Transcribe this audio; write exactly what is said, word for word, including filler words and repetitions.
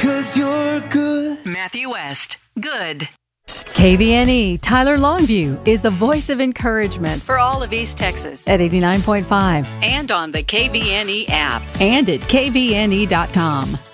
'cause you're good. Matthew West, good. K V N E Tyler Longview is the voice of encouragement for all of East Texas at eighty-nine point five and on the K V N E app and at K V N E dot com.